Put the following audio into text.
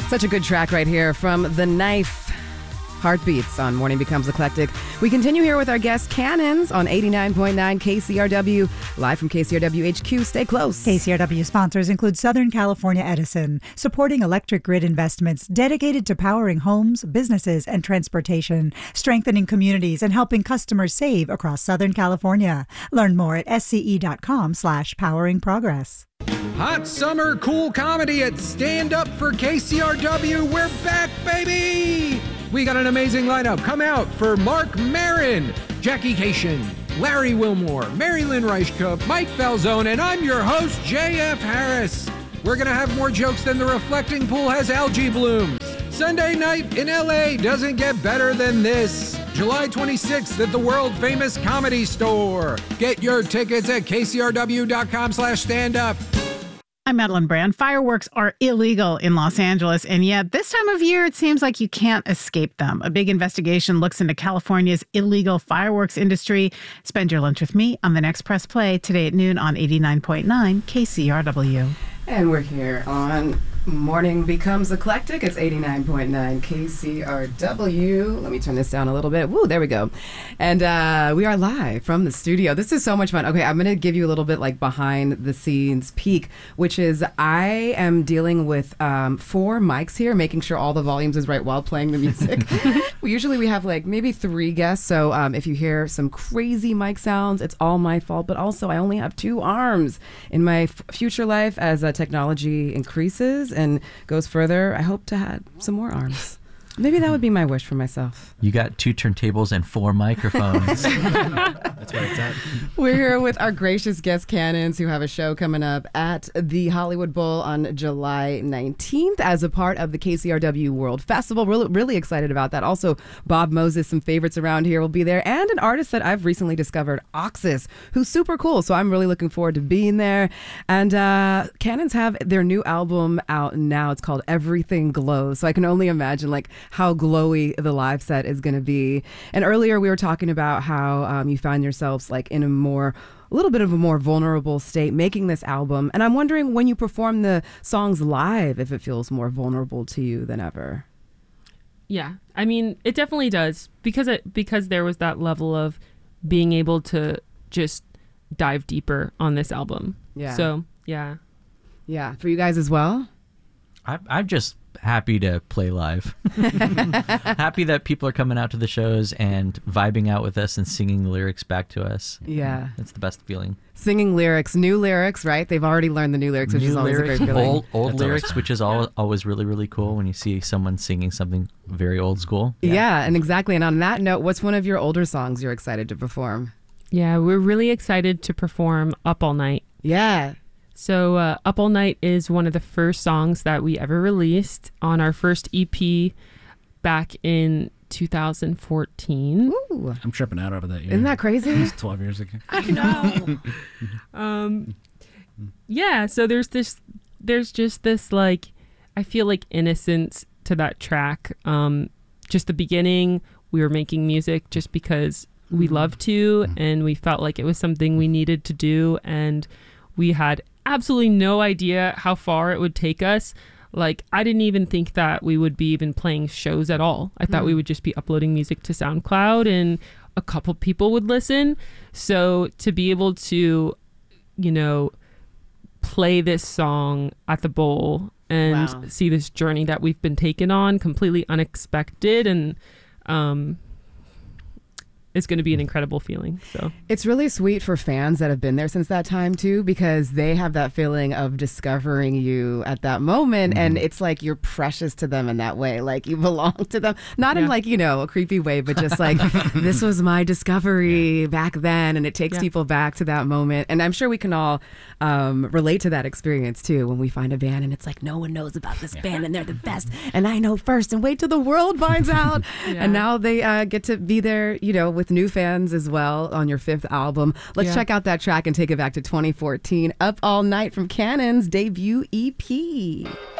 Such a good track right here from The Knife. Heartbeats on Morning Becomes Eclectic. We continue here with our guest Cannons on 89.9 KCRW. Live from KCRW HQ. Stay close. KCRW sponsors include Southern California Edison, supporting electric grid investments dedicated to powering homes, businesses, and transportation, strengthening communities, and helping customers save across Southern California. Learn more at sce.com/poweringprogress. Hot summer cool comedy at Stand Up for KCRW. We're back, baby! We got an amazing lineup. Come out for Mark Maron, Jackie Cation, Larry Wilmore, Mary Lynn Reichkup, Mike Falzone, and I'm your host, JF Harris. We're going to have more jokes than the reflecting pool has algae blooms. Sunday night in LA doesn't get better than this. July 26th at the world-famous Comedy Store. Get your tickets at kcrw.com/standup. I'm Madeline Brand. Fireworks are illegal in Los Angeles, and yet this time of year, it seems like you can't escape them. A big investigation looks into California's illegal fireworks industry. Spend your lunch with me on the next Press Play today at noon on 89.9 KCRW. And we're here on Morning Becomes Eclectic. It's 89.9 KCRW. Let me turn this down a little bit. Woo, there we go. And we are live from the studio. This is so much fun. Okay, I'm going to give you a little bit like behind the scenes peek, which is I am dealing with 4 mics here, making sure all the volumes is right while playing the music. Usually we have like maybe 3 guests. So if you hear some crazy mic sounds, it's all my fault. But also I only have 2 arms. In my future life, as technology increases and goes further, I hope to have some more arms. Maybe that would be my wish for myself. You got 2 turntables and 4 microphones. That's where it's at. We're here with our gracious guest Cannons, who have a show coming up at the Hollywood Bowl on July 19th as a part of the KCRW World Festival. Really excited about that. Also, Bob Moses, some favorites around here, will be there, and an artist that I've recently discovered, Oxus, who's super cool. So I'm really looking forward to being there. And Cannons have their new album out now. It's called Everything Glows. So I can only imagine like how glowy the live set is going to be. And earlier we were talking about how you found yourselves like in a little bit of a more vulnerable state making this album. And I'm wondering when you perform the songs live, if it feels more vulnerable to you than ever. Yeah, I mean, it definitely does because there was that level of being able to just dive deeper on this album. Yeah. So, yeah. Yeah. For you guys as well? I'm just happy to play live. Happy that people are coming out to the shows and vibing out with us and singing the lyrics back to us. Yeah. That's the best feeling. Singing lyrics, new lyrics, right? They've already learned the new lyrics, which is always a great feeling. Old lyrics, which is always really, really cool when you see someone singing something very old school. Yeah, and exactly. And on that note, what's one of your older songs you're excited to perform? Yeah, we're really excited to perform Up All Night. Yeah. So Up All Night is one of the first songs that we ever released on our first EP back in 2014. Ooh. I'm tripping out over that year. Isn't that crazy? It was 12 years ago. I know. Yeah, so there's just this like, I feel like innocence to that track. Just the beginning, we were making music just because we love to, and we felt like it was something we needed to do, and we had absolutely no idea how far it would take us. Like, I didn't even think that we would be even playing shows at all. I thought we would just be uploading music to SoundCloud and a couple people would listen. So to be able to, play this song at the bowl and see this journey that we've been taken on, completely unexpected, and it's going to be an incredible feeling. So it's really sweet for fans that have been there since that time too, because they have that feeling of discovering you at that moment. And it's like you're precious to them in that way. Like you belong to them, not in like, a creepy way, but just like, this was my discovery back then. And it takes people back to that moment. And I'm sure we can all relate to that experience too, when we find a band and it's like, no one knows about this band and they're the best. And I know first, and wait till the world finds out. And now they get to be there, with new fans as well on your 5th album. Let's check out that track and take it back to 2014. Up All Night from Cannons' debut EP.